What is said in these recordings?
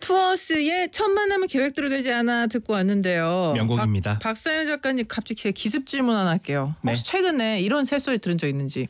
투어스의 첫 만남은 계획대로 되지 않아 듣고 왔는데요. 명곡입니다. 박사연 작가님 갑자기 제가 기습 질문 하나 할게요. 혹시 최근에 이런 새소리 들은 적 있는지?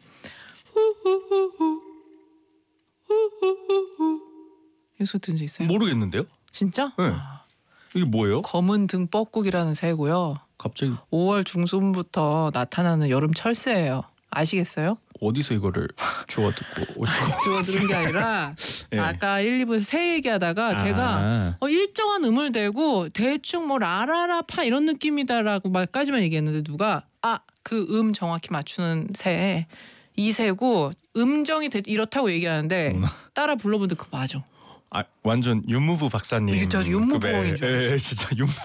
이 소리 들은 적 있어요? 모르겠는데요? 진짜? 네. 이게 뭐예요? 검은 등 뻐꾸기라는 새고요. 갑자기 5월 중순부터 나타나는 여름 철새예요. 아시겠어요? 어디서 이거를 주워 듣고 오시고 주워 들은 게 아니라 네. 아까 1, 2부에서 새 얘기하다가 제가 일정한 음을 대고 대충 뭐 라라라파 이런 느낌이다라고 말까지만 얘기했는데 누가 그 정확히 맞추는 새 이 새고 음정이 이렇다고 얘기하는데 따라 불러보는데 그거 맞아. 완전 윤무부 박사님. 이게 아주 윤무부엉인 줄 알았어요. 진짜 윤무부.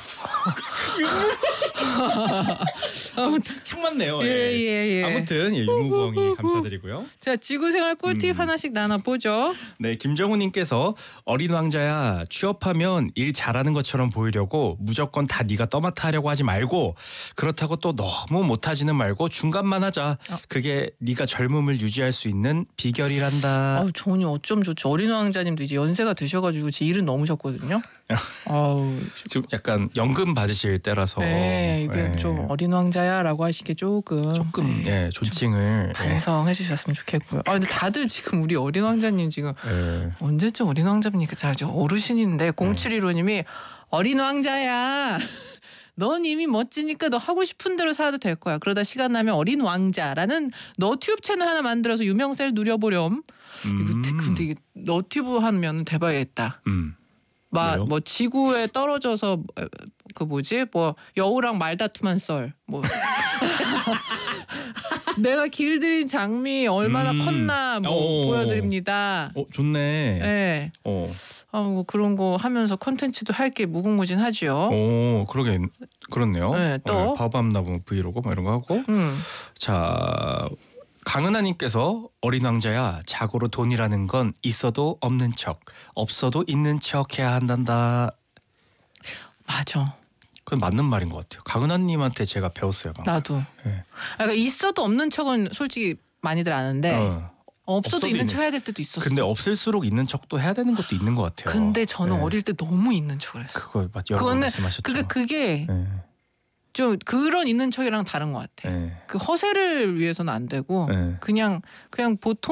아무튼 참 맞네요. 예. 아무튼 윤무부엉이 감사드리고요. 자, 지구생활 꿀팁 하나씩 나눠보죠. 네, 김정우님께서 어린 왕자야, 취업하면 일 잘하는 것처럼 보이려고 무조건 다 네가 떠맡아 하려고 하지 말고, 그렇다고 또 너무 못하지는 말고 중간만 하자. 그게 네가 젊음을 유지할 수 있는 비결이란다. 정훈이 어쩜 좋지. 어린 왕자님도 이제 연세가 되셔가지고 제 일은 넘으셨거든요. 지금 약간 연금 받으실 때라서. 네, 이게 좀 어린 왕자야라고 하시기 조금 존칭을 반성해 주셨으면 좋겠고요. 근데 다들 지금 우리 어린 왕자님 지금 언제쯤 어린 왕자입니까? 자, 어르신인데 0715님이 어린 왕자야. 넌 이미 멋지니까 너 하고 싶은 대로 살아도 될 거야. 그러다 시간 나면 어린 왕자라는 너튜브 채널 하나 만들어서 유명세를 누려보렴. 근데 이게 너튜브 하면 대박이겠다. 뭐 지구에 떨어져서 여우랑 말다툼한 썰 내가 길들인 장미 얼마나 컸나 보여드립니다. 좋네. 네. 그런 거 하면서 컨텐츠도 할 게 무궁무진하죠. 그렇네요. 네, 또 바밤나무 브이로그 뭐 이런 거 하고. 자, 강은하님께서 어린 왕자야, 자고로 돈이라는 건 있어도 없는 척, 없어도 있는 척 해야 한단다. 맞아. 그건 맞는 말인 것 같아요. 강은하님한테 제가 배웠어요. 방금. 나도. 그러니까 있어도 없는 척은 솔직히 많이들 아는데 없어도 있는 척 해야 될 때도 있었어. 근데 없을수록 있는 척도 해야 되는 것도 있는 것 같아요. 근데 저는 어릴 때 너무 있는 척을 했어요. 그거 여러 번 말씀하셨죠. 그게 좀 그런 있는 척이랑 다른 것 같아. 그 허세를 위해서는 안 되고 그냥 보통